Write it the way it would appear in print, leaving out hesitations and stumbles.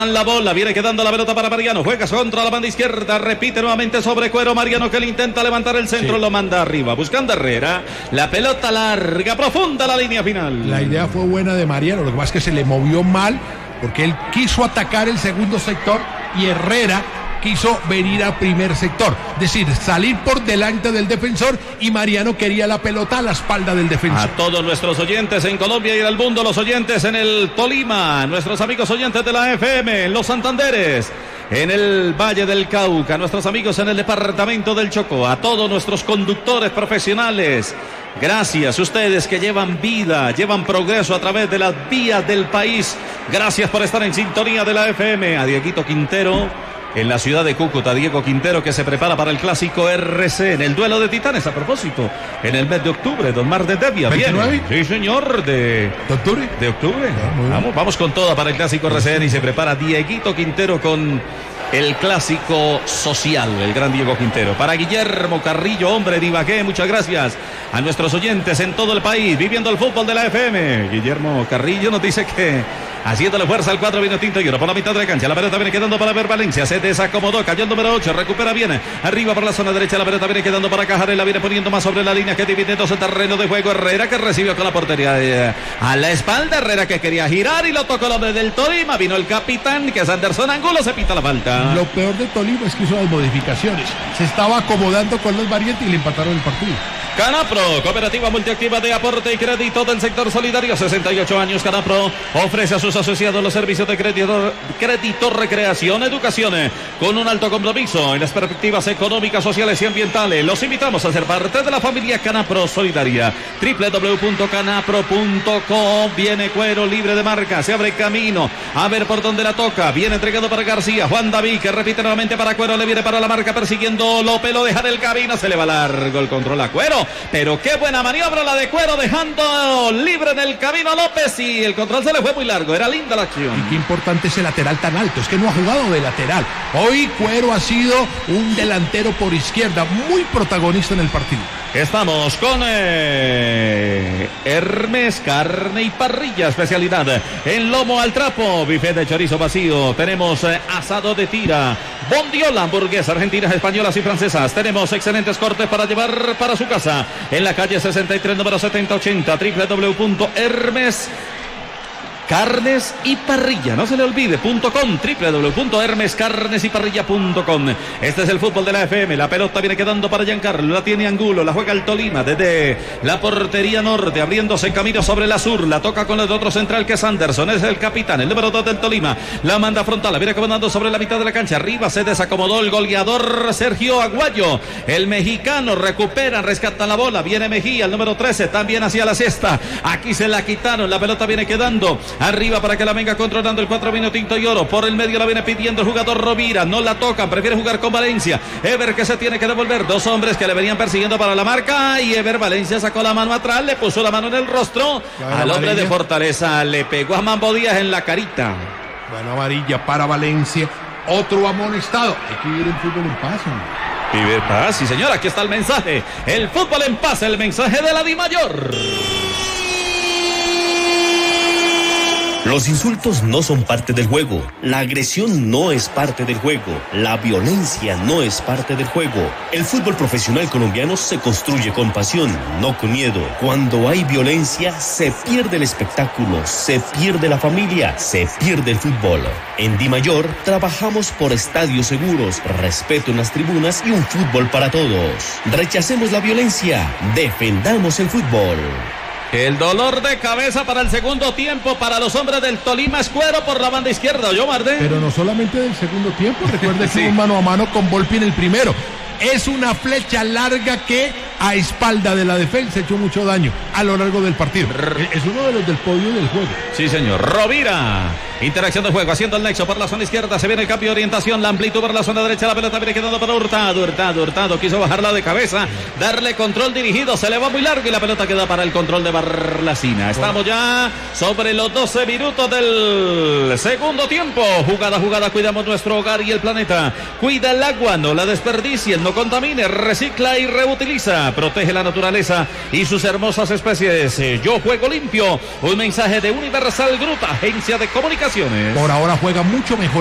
La bola, viene quedando la pelota para Mariano, juega contra la banda izquierda, repite nuevamente sobre Cuero, Mariano que le intenta levantar el centro, lo manda arriba, buscando Herrera, la pelota larga, profunda la línea final. La idea fue buena de Mariano, lo que pasa es que se le movió mal, porque él quiso atacar el segundo sector y Herrera quiso venir al primer sector, es decir, salir por delante del defensor, y Mariano quería la pelota a la espalda del defensor. A todos nuestros oyentes en Colombia y en el mundo, los oyentes en el Tolima, nuestros amigos oyentes de la FM, en los Santanderes, en el Valle del Cauca, nuestros amigos en el departamento del Chocó, a todos nuestros conductores profesionales, gracias, ustedes que llevan vida, llevan progreso a través de las vías del país, gracias por estar en sintonía de la FM, a Dieguito Quintero, en la ciudad de Cúcuta, Diego Quintero, que se prepara para el clásico RC en el duelo de titanes. A propósito, en el mes de octubre, Don Mar de Devia viene. Sí, señor, ¿de octubre? De octubre. Vamos con toda para el clásico RCN y se prepara Dieguito Quintero con el clásico social, el gran Diego Quintero. Para Guillermo Carrillo, hombre de Ibagué, muchas gracias a nuestros oyentes en todo el país, viviendo el fútbol de la FM. Guillermo Carrillo nos dice que haciéndole fuerza al 4 vino tinto y oro por la mitad de la cancha. La pelota viene quedando para ver Valencia. Se desacomodó, cayó el número 8. Recupera bien. Arriba por la zona derecha. La pelota viene quedando para Cajarela. Viene poniendo más sobre la línea que divide dos el terreno de juego. Herrera que recibió con la portería a la espalda. Herrera que quería girar y lo tocó el hombre del Tolima. Vino el capitán, que es Anderson Angulo. Se pita la falta. Lo peor de Tolima es que hizo las modificaciones. Se estaba acomodando con los variantes y le empataron el partido. Canapro, cooperativa multiactiva de aporte y crédito del sector solidario, 68 años. Canapro ofrece a sus asociados los servicios de crédito, recreación, educación, con un alto compromiso en las perspectivas económicas, sociales y ambientales. Los invitamos a ser parte de la familia Canapro Solidaria. www.canapro.com. Viene Cuero libre de marca, se abre camino, a ver por dónde la toca. Viene entregado para García, Juan David que repite nuevamente para Cuero, le viene para la marca persiguiendo López, lo deja en el camino, se le va largo el control a Cuero. Pero qué buena maniobra la de Cuero, dejando libre en el camino a López, y el control se le fue muy largo. Era linda la acción. Y qué importante ese lateral tan alto, es que no ha jugado de lateral. Hoy Cuero ha sido un delantero por izquierda, muy protagonista en el partido. Estamos con Hermes Carne y Parrilla, especialidad en lomo al trapo, buffet de chorizo vacío, tenemos asado de tira, bondiola, hamburguesas argentinas, españolas y francesas, tenemos excelentes cortes para llevar para su casa, en la calle 63, número 7080, www.hermes Carnes y Parrilla, no se le olvide, .com, www.hermescarnesyparrilla.com. Este es el fútbol de la FM, la pelota viene quedando para Giancarlo, la tiene Angulo, la juega el Tolima desde la portería norte, abriéndose camino sobre la sur, la toca con el otro central que es Anderson, es el capitán, el número 2 del Tolima, la manda frontal, la viene comandando sobre la mitad de la cancha, arriba se desacomodó el goleador Sergio Aguayo, el mexicano recupera, rescata la bola, viene Mejía, el número 13, también hacia la cesta, aquí se la quitaron, la pelota viene quedando arriba para que la venga controlando el 4 vino tinto y oro. Por el medio la viene pidiendo el jugador Rovira. No la tocan, prefiere jugar con Valencia. Ever que se tiene que devolver. Dos hombres que le venían persiguiendo para la marca. Y Ever Valencia sacó la mano atrás, le puso la mano en el rostro al hombre de Fortaleza. Le pegó a Mambo Díaz en la carita. Bueno, amarilla para Valencia. Otro amonestado. Hay que vivir el fútbol en paz, hombre. Vivir paz, sí señor, aquí está el mensaje. El fútbol en paz, el mensaje de la Dimayor. Los insultos no son parte del juego, la agresión no es parte del juego, la violencia no es parte del juego. El fútbol profesional colombiano se construye con pasión, no con miedo. Cuando hay violencia, se pierde el espectáculo, se pierde la familia, se pierde el fútbol. En Dimayor trabajamos por estadios seguros, respeto en las tribunas y un fútbol para todos. Rechacemos la violencia, defendamos el fútbol. El dolor de cabeza para el segundo tiempo para los hombres del Tolima es Cuero por la banda izquierda, ¿yo, Marde? Pero no solamente del segundo tiempo, recuerde que un mano a mano con Volpi en el primero. Es una flecha larga que a espalda de la defensa echó mucho daño a lo largo del partido. Es uno de los del podio del juego. Sí, señor. Rovira. Interacción de juego, haciendo el nexo por la zona izquierda. Se viene el cambio de orientación, la amplitud por la zona derecha. La pelota viene quedando para Hurtado. Quiso bajarla de cabeza, darle control dirigido. Se le va muy largo y la pelota queda para el control de Barlacina. Estamos ya sobre los 12 minutos del segundo tiempo. Jugada. Cuidamos nuestro hogar y el planeta. Cuida el agua, no la desperdicien, no contamine, recicla y reutiliza. Protege la naturaleza y sus hermosas especies. Yo juego limpio. Un mensaje de Universal Group, agencia de comunicación felicitaciones. Por ahora juega mucho mejor